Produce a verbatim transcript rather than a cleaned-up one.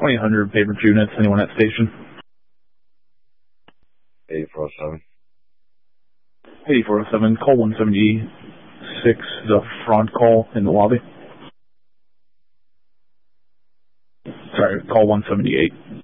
twenty hundred paper units. Anyone at station? eighty-four oh seven. eighty-four oh seven, call one seventy-six, the front call in the lobby. Sorry, call one seventy-eight.